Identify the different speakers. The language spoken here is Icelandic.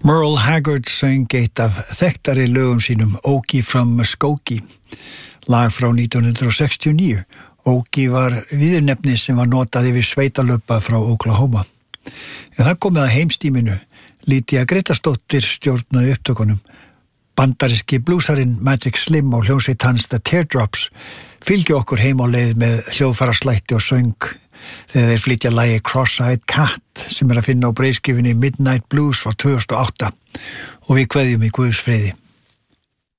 Speaker 1: Merle Haggard söng eitt af þekktari lögum sínum Okie from Muskogee, lag frá 1969. Okie var viðurnefni sem var notað yfir sveitalöpa frá Oklahoma. En það komið að heimstíminu. Lydia Grétarsdóttir stjórnaði upptökunum. Bandaríski blúsarinn Magic Slim og hljómsveit hans The Teardrops fylgja okkur heim á leið með hljóðfaraslætti og söng þegar þeir flytja lagið Cross-Eyed Cat sem að finna á breiðskífunni Midnight Blues frá 2008 og við kveðjum í Guðs friði.